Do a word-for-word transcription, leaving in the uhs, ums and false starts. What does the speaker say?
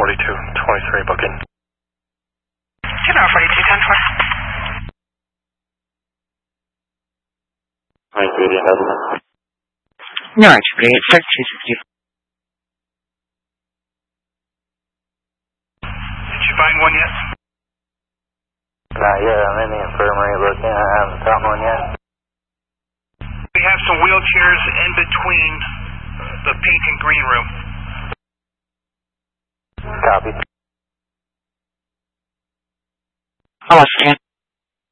forty-two twenty-three, booking. Zero forty-two ten four. twenty-three, the other one. No, actually, it's thirty-two sixty-four. Did you find one yet? Not yet. I'm in the infirmary looking. I haven't found one yet. We have some wheelchairs in between the pink and green room. Copy. Hello, Stan.